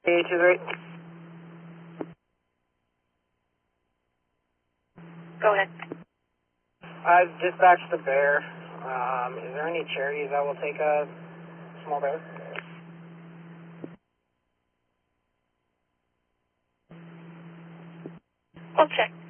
823. Go ahead. I've dispatched the bear. Is there any charities that will take a small bear? I'll check.